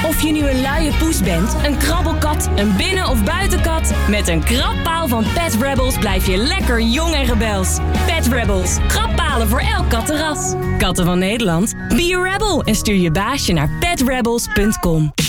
Of je nu een luie poes bent, een krabbelkat, een binnen- of buitenkat... met een krabpaal van Pet Rebels blijf je lekker jong en rebels. Pet Rebels, krabbalen voor elk kattenras. Katten van Nederland, be a rebel en stuur je baasje naar petrebels.com.